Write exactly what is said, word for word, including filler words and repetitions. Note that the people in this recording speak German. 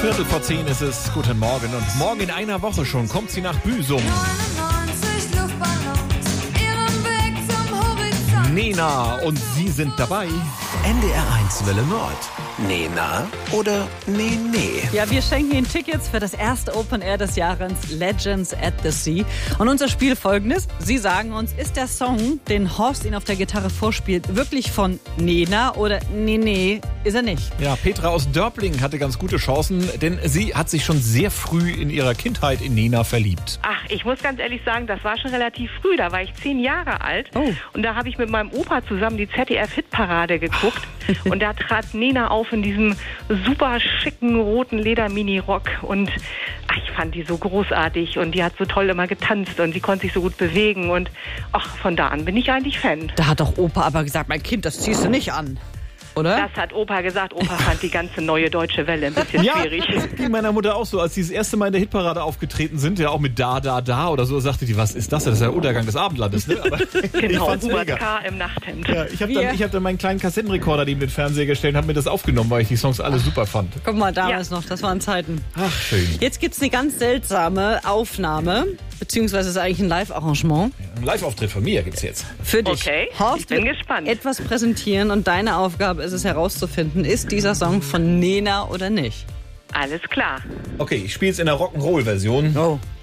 Viertel vor zehn ist es. Guten Morgen. Und morgen in einer Woche schon kommt sie nach Büsum. neunundneunzig Luftballons, ihren Weg zum Horizont. Nena und sie sind dabei. N D R eins Welle Nord. Nee, na oder nee, nee. Ja, wir schenken Ihnen Tickets für das erste Open Air des Jahres, Legends at the Sea. Und unser Spiel folgendes. Sie sagen uns, ist der Song, den Horst Ihnen auf der Gitarre vorspielt, wirklich von Nena oder nee, nee, ist er nicht? Ja, Petra aus Dörpling hatte ganz gute Chancen, denn sie hat sich schon sehr früh in ihrer Kindheit in Nena verliebt. Ach, ich muss ganz ehrlich sagen, das war schon relativ früh. Da war ich zehn Jahre alt. Oh. Und da habe ich mit meinem Opa zusammen die Z D F-Hitparade geguckt. Und da trat Nena auf in diesem super schicken roten Leder-Mini-Rock. Und ach, ich fand die so großartig. Und die hat so toll immer getanzt. Und sie konnte sich so gut bewegen. Und ach, von da an bin ich eigentlich Fan. Da hat doch Opa aber gesagt, mein Kind, das ziehst du nicht an. Oder? Das hat Opa gesagt. Opa fand die ganze neue deutsche Welle ein bisschen Ja, schwierig. das ging meiner Mutter auch so. Als sie das erste Mal in der Hitparade aufgetreten sind, ja auch mit Da, Da, Da oder so, sagte die, was ist das? Das ist der Untergang des Abendlandes. Ne? Aber ich Genau, fand's Hubert mega. K. im Nachthemd. Ja, ich habe Wir- dann, ich hab dann meinen kleinen Kassettenrekorder neben den Fernseher gestellt und habe mir das aufgenommen, weil ich die Songs alle super fand. Guck mal, damals Ja. noch, das waren Zeiten. Ach, schön. Jetzt gibt's eine ganz seltsame Aufnahme, beziehungsweise ist eigentlich ein Live-Arrangement Ein Live-Auftritt von mir gibt's jetzt. für dich. Okay, Horst ich bin wird gespannt. etwas präsentieren und deine Aufgabe ist es herauszufinden, ist dieser Song von Nena oder nicht? Alles klar. Okay, ich spiele es in der Rock'n'Roll-Version. Oh.